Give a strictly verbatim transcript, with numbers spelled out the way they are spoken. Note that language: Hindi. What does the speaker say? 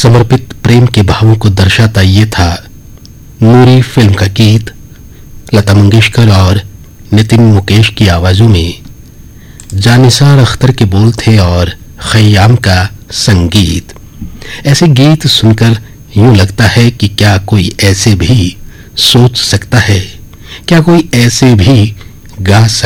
समर्पित प्रेम के भावों को दर्शाता ये था नूरी फिल्म का गीत, लता मंगेशकर और नितिन मुकेश की आवाजों में। जानिसार अख्तर के बोल थे और खयाम का संगीत। ऐसे गीत सुनकर यूं लगता है कि क्या कोई ऐसे भी सोच सकता है, क्या कोई ऐसे भी गा सकता